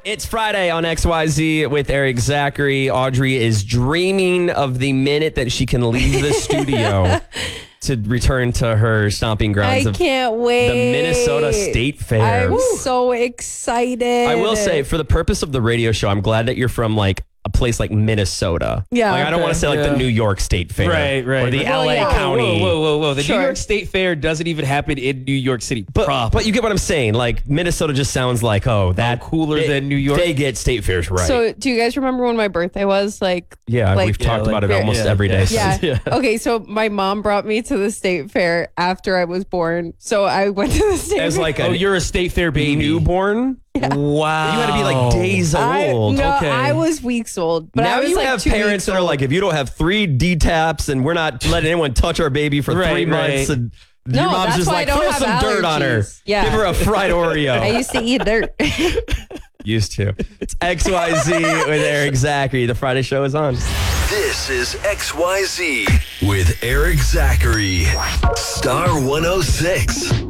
It's Friday on XYZ with Eric Zachary. Audrey is dreaming of the minute that she can leave the studio to return to her stomping grounds. I can't wait. The Minnesota State Fair. I'm so excited. I will say, for the purpose of the radio show, I'm glad that you're from like a place like Minnesota. Yeah. Like, I don't want to say like the New York State Fair. Right. Or the Well, LA yeah. County. Whoa. The Sure. New York State Fair doesn't even happen in New York City proper. But you get what I'm saying. Like, Minnesota just sounds like, that cooler than New York. They get state fairs right. So, do you guys remember when my birthday was? Like, We've talked about it almost every day. yeah. since. Okay, so my mom brought me to the state fair after I was born. So I went to the state As fair. like you're a State Fair baby. Newborn? Wow. You had to be like days old. Okay. I was weeks old. But Now I was you like have 2 parents weeks that are old. like, if you don't have 3 D-taps and we're not letting anyone touch our baby for 3 Right, months, right. and No, your mom's that's just why I like, don't throw have some dirt on her. allergies. Yeah. Give her a fried Oreo. I used to eat dirt. Used to. It's XYZ with Eric Zachary. The Friday show is on. This is XYZ with Eric Zachary. Star 106.